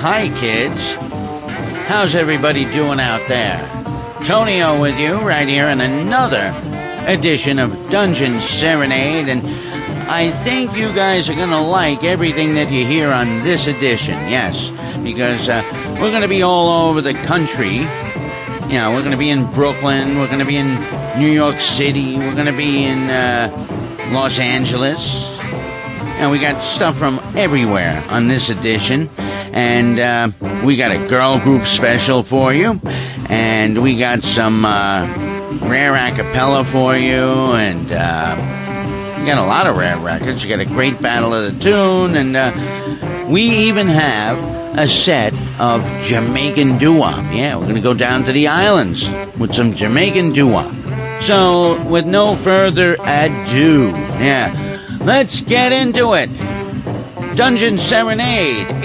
hi kids. How's everybody doing out there? Tonio with you right here in another edition of Dungeon Serenade, and I think you guys are going to like everything that you hear on this edition, yes, because we're going to be all over the country. You know, we're going to be in Brooklyn, we're going to be in New York City, we're going to be in Los Angeles, and we got stuff from everywhere on this edition. And we got a girl group special for you, and we got some rare acapella for you, and we got a lot of rare records. You got a great battle of the tune, and we even have a set of Jamaican doo-wop. Yeah, we're going to go down to the islands with some Jamaican doo-wop. So, with no further ado, let's get into it. Dungeon Serenade